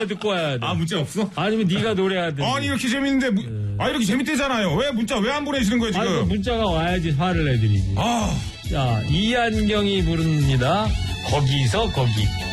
듣고 와야 돼. 아, 문자 없어? 아니면 네가 노래하든. 아니, 이렇게 재밌는데, 이렇게 재밌대잖아요. 왜 문자 왜 안 보내시는 거예요, 지금? 아니, 문자가 와야지 화를 내드리지. 아. 자, 이한경이 부릅니다. 거기서 거기.